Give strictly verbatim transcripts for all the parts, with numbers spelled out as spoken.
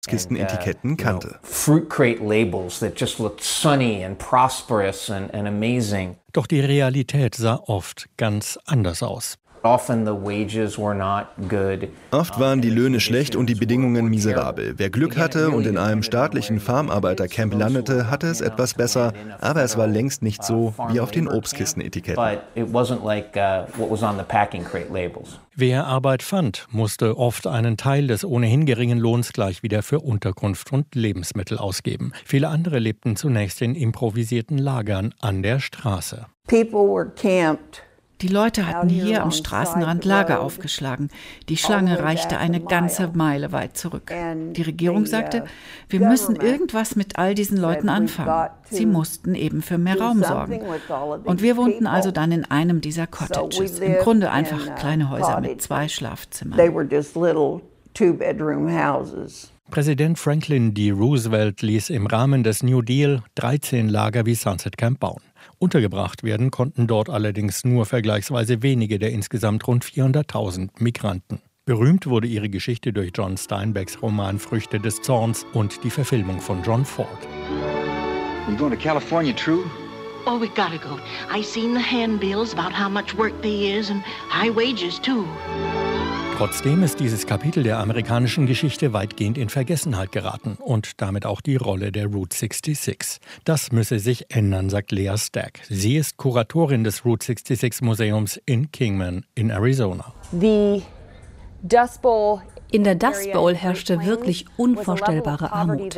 Kistenetiketten kannte. Fruit crate labels that just looked sunny and prosperous and, and amazing. Doch die Realität sah oft ganz anders aus. Often the wages were not good. Oft waren die Löhne schlecht und die Bedingungen miserabel. Wer Glück hatte und in einem staatlichen Farmarbeitercamp landete, hatte es etwas besser, aber es war längst nicht so wie auf den Obstkistenetiketten. But it wasn't like uh, what was on the packing crate labels. Wer Arbeit fand, musste oft einen Teil des ohnehin geringen Lohns gleich wieder für Unterkunft und Lebensmittel ausgeben. Viele andere lebten zunächst in improvisierten Lagern an der Straße. People were camped. Die Leute hatten hier am Straßenrand Lager aufgeschlagen. Die Schlange reichte eine ganze Meile weit zurück. Die Regierung sagte, wir müssen irgendwas mit all diesen Leuten anfangen. Sie mussten eben für mehr Raum sorgen. Und wir wohnten also dann in einem dieser Cottages. Im Grunde einfach kleine Häuser mit zwei Schlafzimmern. Präsident Franklin D. Roosevelt ließ im Rahmen des New Deal dreizehn Lager wie Sunset Camp bauen. Untergebracht werden konnten dort allerdings nur vergleichsweise wenige der insgesamt rund vierhunderttausend Migranten. Berühmt wurde ihre Geschichte durch John Steinbecks Roman Früchte des Zorns und die Verfilmung von John Ford. You going to California, True? Oh, we gotta go. I seen the handbills about how much work there is and high wages too. Trotzdem ist dieses Kapitel der amerikanischen Geschichte weitgehend in Vergessenheit geraten und damit auch die Rolle der Route sechsundsechzig. Das müsse sich ändern, sagt Lea Stack. Sie ist Kuratorin des Route sechsundsechzig Museums in Kingman in Arizona. The Dust Bowl in der Dust Bowl herrschte wirklich unvorstellbare Armut.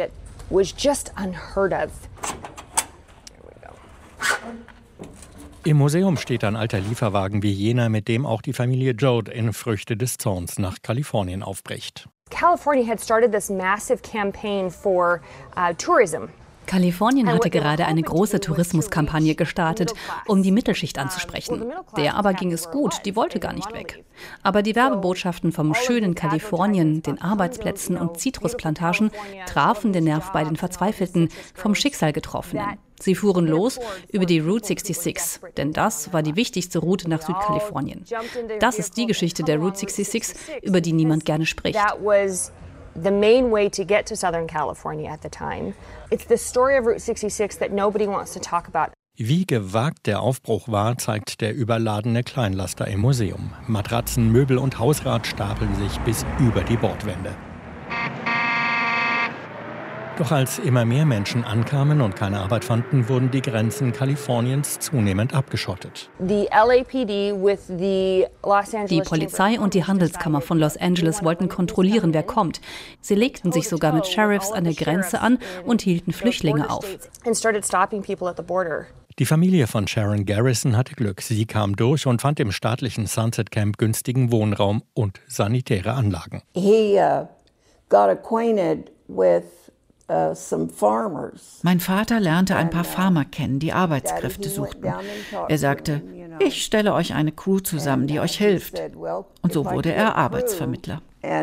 Im Museum steht ein alter Lieferwagen wie jener, mit dem auch die Familie Jode in Früchte des Zorns nach Kalifornien aufbricht. California had started this massive campaign for uh, tourism. Kalifornien hatte gerade eine große Tourismuskampagne gestartet, um die Mittelschicht anzusprechen. Der aber ging es gut, die wollte gar nicht weg. Aber die Werbebotschaften vom schönen Kalifornien, den Arbeitsplätzen und Zitrusplantagen trafen den Nerv bei den Verzweifelten, vom Schicksal Getroffenen. Sie fuhren los über die Route sechsundsechzig, denn das war die wichtigste Route nach Südkalifornien. Das ist die Geschichte der Route sechsundsechzig, über die niemand gerne spricht. The main way to get to Southern California at the time. It's the story of Route sechsundsechzig that nobody wants to talk about. Wie gewagt der Aufbruch war, zeigt der überladene Kleinlaster im Museum. Matratzen, Möbel und Hausrat stapeln sich bis über die Bordwände. Doch als immer mehr Menschen ankamen und keine Arbeit fanden, wurden die Grenzen Kaliforniens zunehmend abgeschottet. Die Polizei und die Handelskammer von Los Angeles wollten kontrollieren, wer kommt. Sie legten sich sogar mit Sheriffs an der Grenze an und hielten Flüchtlinge auf. Die Familie von Sharon Garrison hatte Glück. Sie kam durch und fand im staatlichen Sunset Camp günstigen Wohnraum und sanitäre Anlagen. He uh, got acquainted with Mein Vater lernte ein paar Farmer kennen, die Arbeitskräfte suchten. Er sagte, ich stelle euch eine Crew zusammen, die euch hilft. Und so wurde er Arbeitsvermittler.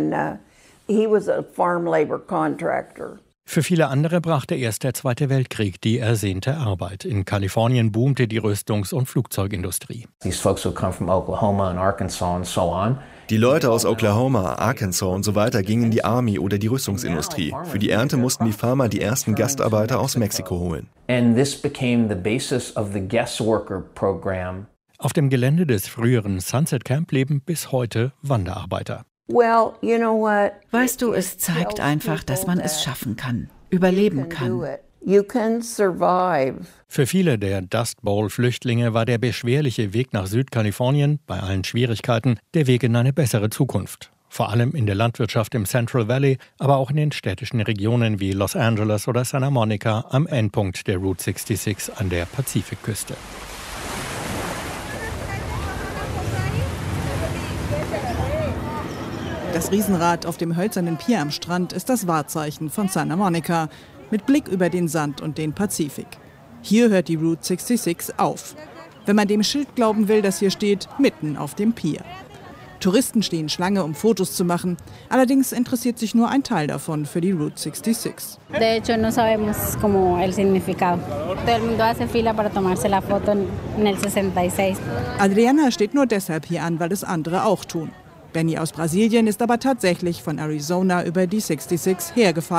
Für viele andere brachte erst der Zweite Weltkrieg die ersehnte Arbeit. In Kalifornien boomte die Rüstungs- und Flugzeugindustrie. These folks would come from Oklahoma and Arkansas and so on. Die Leute aus Oklahoma, Arkansas und so weiter gingen in die Army oder die Rüstungsindustrie. Für die Ernte mussten die Farmer die ersten Gastarbeiter aus Mexiko holen. And this became the basis of the guest worker program. Auf dem Gelände des früheren Sunset Camp leben bis heute Wanderarbeiter. Well, you know what? Weißt du, es zeigt einfach, dass man es schaffen kann, überleben kann. You can survive. Für viele der Dust Bowl-Flüchtlinge war der beschwerliche Weg nach Südkalifornien, bei allen Schwierigkeiten, der Weg in eine bessere Zukunft. Vor allem in der Landwirtschaft im Central Valley, aber auch in den städtischen Regionen wie Los Angeles oder Santa Monica am Endpunkt der Route sechsundsechzig an der Pazifikküste. Das Riesenrad auf dem hölzernen Pier am Strand ist das Wahrzeichen von Santa Monica, mit Blick über den Sand und den Pazifik. Hier hört die Route sechsundsechzig auf. Wenn man dem Schild glauben will, das hier steht, mitten auf dem Pier. Touristen stehen Schlange, um Fotos zu machen. Allerdings interessiert sich nur ein Teil davon für die Route sechsundsechzig. De hecho, no sabemos como el significado. Todo el mundo hace fila para tomarse la foto en el sesenta y seis. Adriana steht nur deshalb hier an, weil es andere auch tun. Benny aus Brasilien ist aber tatsächlich von Arizona über die sechsundsechzig hergefahren.